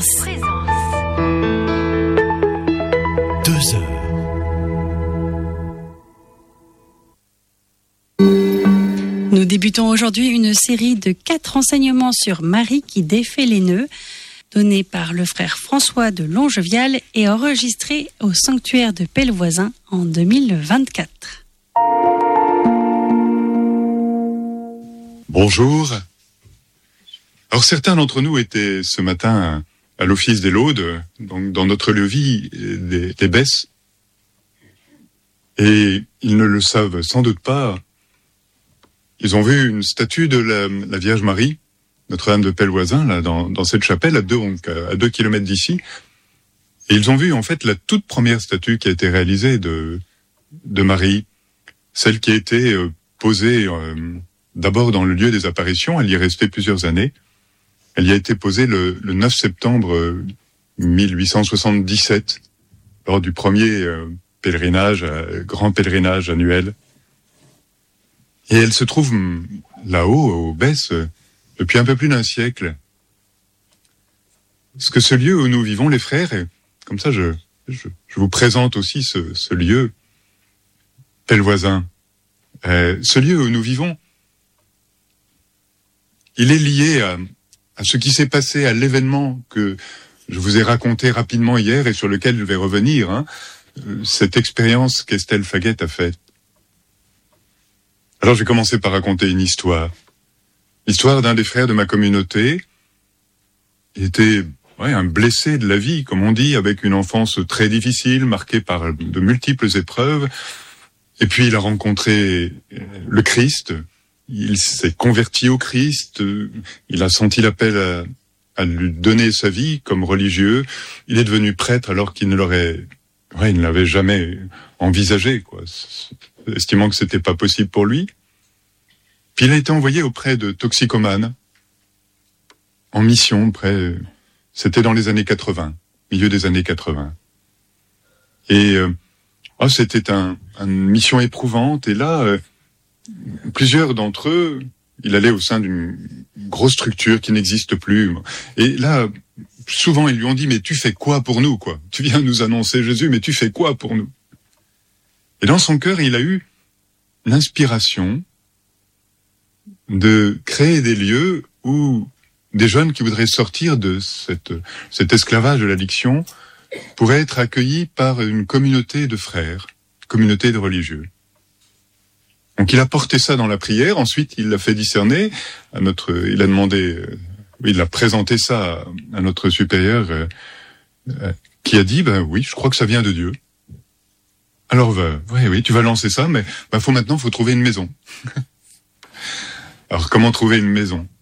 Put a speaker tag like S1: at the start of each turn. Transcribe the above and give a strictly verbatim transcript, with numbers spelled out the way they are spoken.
S1: Présence.
S2: Deux heures.
S1: Nous débutons aujourd'hui une série de quatre enseignements sur Marie qui défait les nœuds, donnés par le frère François de Longevial et enregistrés au sanctuaire de Pellevoisin en deux mille vingt-quatre.
S3: Bonjour. Alors certains d'entre nous étaient ce matin à l'office des laudes, donc dans notre levis des, des Besses, et ils ne le savent sans doute pas. Ils ont vu une statue de la, la Vierge Marie, Notre-Dame de Pellevoisin, là, dans, dans cette chapelle, à deux, donc, à deux kilomètres d'ici. Et ils ont vu, en fait, la toute première statue qui a été réalisée de, de Marie, celle qui a été euh, posée euh, d'abord dans le lieu des apparitions. Elle y est restée plusieurs années. Elle y a été posée le, le neuf septembre mille huit cent soixante-dix-sept, lors du premier euh, pèlerinage, euh, grand pèlerinage annuel. Et elle se trouve là-haut, aux Besses, depuis un peu plus d'un siècle. Parce que ce lieu où nous vivons, les frères, et comme ça je, je, je vous présente aussi ce, ce lieu, Pellevoisin. Euh, ce lieu où nous vivons, il est lié à, à ce qui s'est passé, à l'événement que je vous ai raconté rapidement hier et sur lequel je vais revenir, hein, cette expérience qu'Estelle Faguet a faite. Alors je vais commencer par raconter une histoire. L'histoire d'un des frères de ma communauté. Il était ouais, un blessé de la vie, comme on dit, avec une enfance très difficile, marquée par de multiples épreuves. Et puis il a rencontré le Christ. Il s'est converti au Christ. Il a senti l'appel à, à lui donner sa vie comme religieux. Il est devenu prêtre alors qu'il ne l'aurait, ouais, il ne l'avait jamais envisagé, quoi. Estimant que c'était pas possible pour lui. Puis il a été envoyé auprès de toxicomanes, en mission, près, c'était dans les années quatre-vingts, milieu des années quatre-vingts. Et euh, oh, c'était un, une mission éprouvante, et là, euh, plusieurs d'entre eux, il allait au sein d'une grosse structure qui n'existe plus, et là, souvent ils lui ont dit, mais tu fais quoi pour nous, quoi? Tu viens nous annoncer Jésus, mais tu fais quoi pour nous? Et dans son cœur, il a eu l'inspiration de créer des lieux où des jeunes qui voudraient sortir de cette, cet esclavage de l'addiction pourraient être accueillis par une communauté de frères, communauté de religieux. Donc il a porté ça dans la prière, ensuite il l'a fait discerner à notre, il a demandé, oui, il a présenté ça à notre supérieur euh, qui a dit, ben oui, je crois que ça vient de Dieu. Alors, bah, oui, oui, tu vas lancer ça, mais bah, faut maintenant, faut trouver une maison. Alors, comment trouver une maison?